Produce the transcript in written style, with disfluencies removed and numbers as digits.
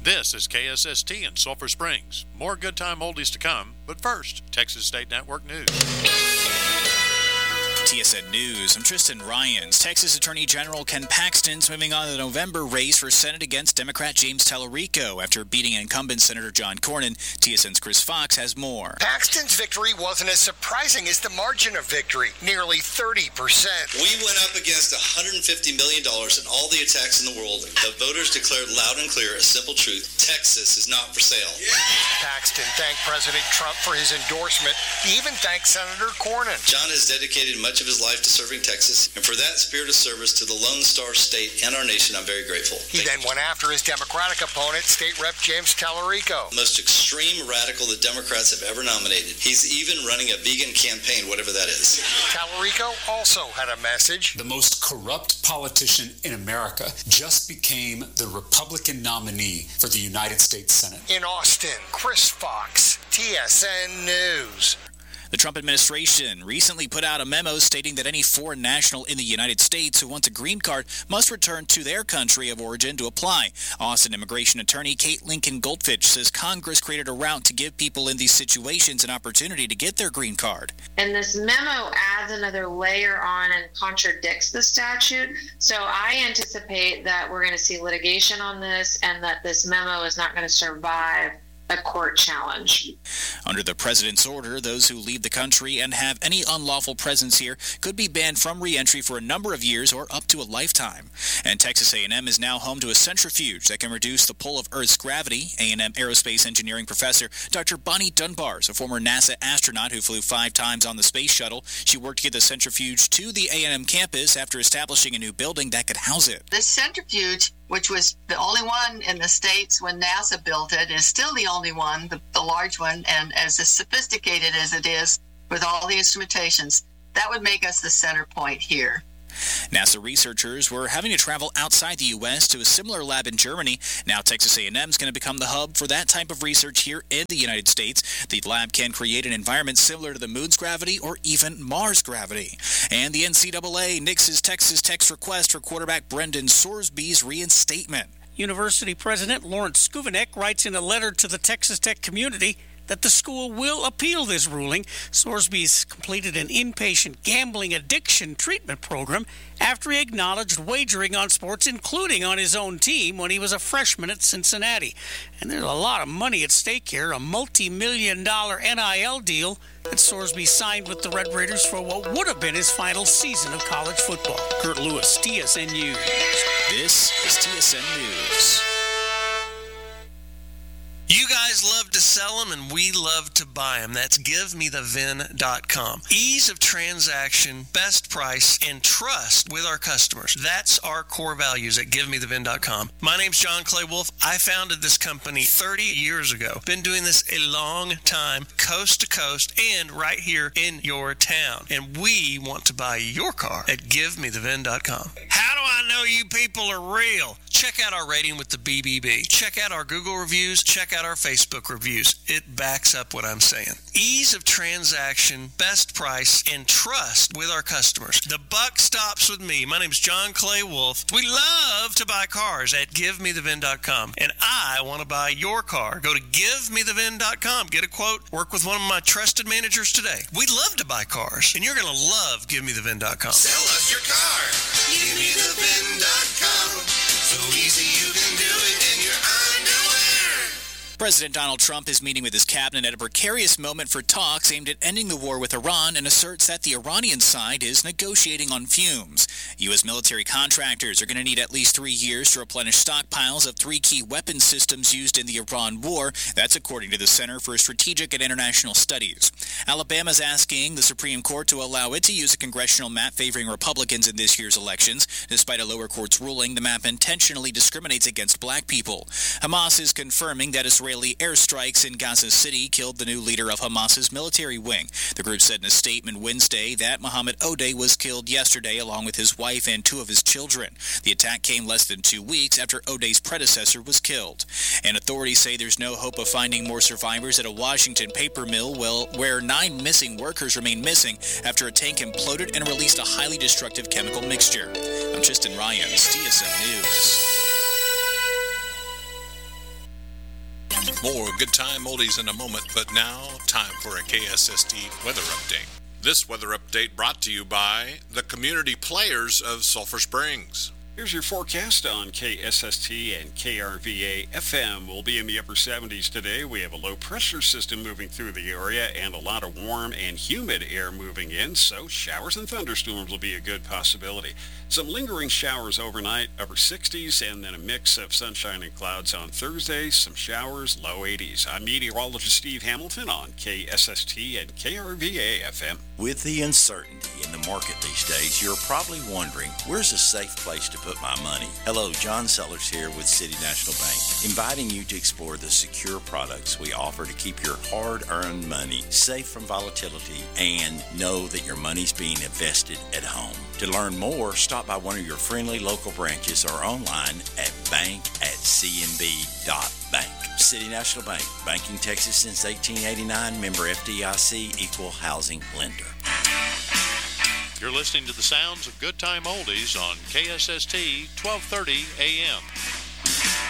This is KSST in Sulphur Springs. More good time oldies to come, but first, Texas State Network News. TSN News, I'm Tristan Ryans. Texas Attorney General Ken Paxton's moving on to the November race for Senate against Democrat James Tallarico after beating incumbent Senator John Cornyn. TSN's Chris Fox has more. Paxton's victory wasn't as surprising as the margin of victory, nearly 30%. We went up against $150 million and all the attacks in the world. The voters declared loud and clear a simple truth: Texas is not for sale. Yeah! Paxton thanked President Trump for his endorsement. He even thanked Senator Cornyn. John has dedicated much of his life to serving Texas, and for that spirit of service to the Lone Star State and our nation, I'm very grateful. He then went after his Democratic opponent, State Rep James Tallarico. The most extreme radical the Democrats have ever nominated. He's even running a vegan campaign, whatever that is. Tallarico also had a message. The most corrupt politician in America just became the Republican nominee for the United States Senate. In Austin, Chris Fox, TSN News. The Trump administration recently put out a memo stating that any foreign national in the United States who wants a green card must return to their country of origin to apply. Austin immigration attorney Kate Lincoln Goldfinch says Congress created a route to give people in these situations an opportunity to get their green card. And this memo adds another layer on and contradicts the statute. So I anticipate that we're going to see litigation on this and that this memo is not going to survive a court challenge. Under the president's order, those who leave the country and have any unlawful presence here could be banned from re-entry for a number of years or up to a lifetime. And Texas A&M is now home to a centrifuge that can reduce the pull of Earth's gravity. A&M aerospace engineering professor Dr. Bonnie Dunbar is a former NASA astronaut who flew 5 times on the space shuttle. She worked to get the centrifuge to the A&M campus after establishing a new building that could house it. The centrifuge, which was the only one in the States when NASA built it, is still the only one, the large one, and as sophisticated as it is with all the instrumentations, that would make us the center point here. NASA researchers were having to travel outside the U.S. to a similar lab in Germany. Now Texas A&M is going to become the hub for that type of research here in the United States. The lab can create an environment similar to the moon's gravity or even Mars' gravity. And the NCAA nixes Texas Tech's request for quarterback Brendan Sorsby's reinstatement. University President Lawrence Skuvanek writes in a letter to the Texas Tech community that the school will appeal this ruling. Sorsby's completed an inpatient gambling addiction treatment program after he acknowledged wagering on sports, including on his own team, when he was a freshman at Cincinnati. And there's a lot of money at stake here, a multi-million-dollar NIL deal that Sorsby signed with the Red Raiders for what would have been his final season of college football. Kurt Lewis, TSN News. This is TSN News. You guys love to sell them, and we love to buy them. That's GiveMeTheVin.com. Ease of transaction, best price, and trust with our customers. That's our core values at GiveMeTheVin.com. My name's John Clay Wolf. I founded this company 30 years ago. Been doing this a long time, coast to coast, and right here in your town. And we want to buy your car at GiveMeTheVin.com. How do I know you people are real? Check out our rating with the BBB. Check out our Google reviews. Check out our Facebook reviews. It backs up what I'm saying. Ease of transaction, best price, and trust with our customers. The buck stops with me. My name's John Clay Wolf. We love to buy cars at GiveMeTheVin.com, and I want to buy your car. Go to GiveMeTheVin.com. Get a quote. Work with one of my trusted managers today. We love to buy cars, and you're going to love GiveMeTheVin.com. Sell us your car. GiveMeTheVin.com. So easy you can do it in your underwear. President Donald Trump is meeting with his cabinet at a precarious moment for talks aimed at ending the war with Iran and asserts that the Iranian side is negotiating on fumes. U.S. military contractors are going to need at least 3 years to replenish stockpiles of 3 key weapon systems used in the Iran war. That's according to the Center for Strategic and International Studies. Alabama's asking the Supreme Court to allow it to use a congressional map favoring Republicans in this year's elections. Despite a lower court's ruling, the map intentionally discriminates against black people. Hamas is confirming that Israeli airstrikes in Gaza City killed the new leader of Hamas's military wing. The group said in a statement Wednesday that Mohammed Odeh was killed yesterday along with his wife and 2 of his children. The attack came less than 2 weeks after Odeh's predecessor was killed. And authorities say there's no hope of finding more survivors at a Washington paper mill where 9 missing workers remain missing after a tank imploded and released a highly destructive chemical mixture. I'm Tristan Ryans, TSN News. More Good Time Oldies in a moment, but now, time for a KSST weather update. This weather update brought to you by the community players of Sulphur Springs. Here's your forecast on KSST and KRVA FM. We'll be in the upper 70s today. We have a low pressure system moving through the area and a lot of warm and humid air moving in, so showers and thunderstorms will be a good possibility. Some lingering showers overnight, upper 60s, and then a mix of sunshine and clouds on Thursday. Some showers, low 80s. I'm meteorologist Steve Hamilton on KSST and KRVA FM. With the uncertainty in the market these days, you're probably wondering, where's a safe place to put my money? Hello, John Sellers here with City National Bank, inviting you to explore the secure products we offer to keep your hard-earned money safe from volatility and know that your money's being invested at home. To learn more, stop by one of your friendly local branches or online at bank@cnb.bank. City National Bank, banking Texas since 1889, member FDIC, equal housing lender. You're listening to the sounds of Good Time Oldies on KSST 1230 AM.